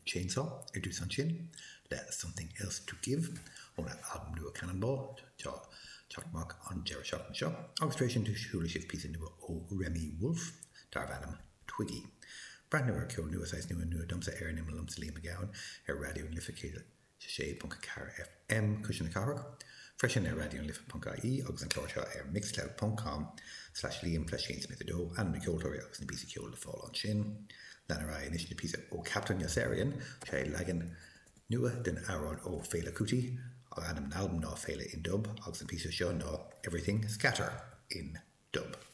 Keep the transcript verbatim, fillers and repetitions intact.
Chainsaw, er dús an sin, le Something Else to Give, ó na album nua Cannonball, tá teach an Jerry Shotton seo, agus trééis tú siúla sibh písa nua ó Remy Wolf, dar bhanam Twiggy. Brand nuair ceol nua sais nua nua domsa ar nimla lumsa líam again, ar radio an lifa sé punca car F M cushion na carach, freisin ar radio an lifa.ie agus an clóir ar mixcloud.com slash liam flesh Shane Smith do and na ceoltóirí agus na bísa ceol le fáil an sin. Lena ra inis na písa ó Captain Yossarian, sé legan nua den áráid ó Fela Kuti, agus an album ná Fela in dub, agus an písa seo ná Everything Scatter in dub.